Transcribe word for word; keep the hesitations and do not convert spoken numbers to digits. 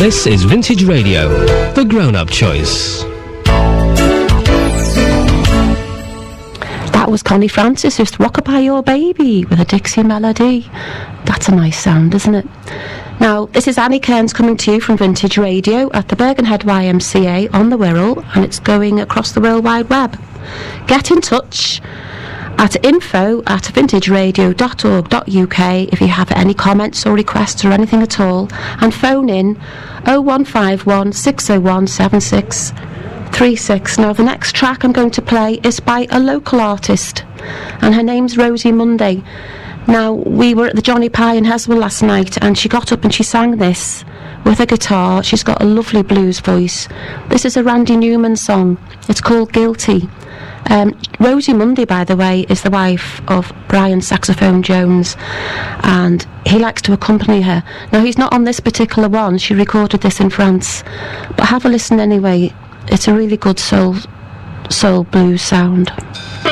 This is Vintage Radio, the grown-up choice. That was Connie Francis with Rockabye Your Baby with a Dixie melody. That's a nice sound, isn't it? Now, this is Annie Kearns coming to you from Vintage Radio at the Bergenhead Y M C A on the Wirral, and it's going across the World Wide Web. Get in touch at info at vintageradio dot org dot U K if you have any comments or requests or anything at all, and phone in oh one five one, six oh one, seven six three six. Now, the next track I'm going to play is by a local artist, and her name's Rosie Monday. Now, we were at the Johnny Pie in Heswell last night, and she got up and she sang this with a guitar. She's got a lovely blues voice. This is a Randy Newman song. It's called Guilty. Um, Rosie Monday, by the way, is the wife of Brian Saxophone Jones, and he likes to accompany her. Now, he's not on this particular one. She recorded this in France, but have a listen anyway. It's a really good soul, soul blues sound.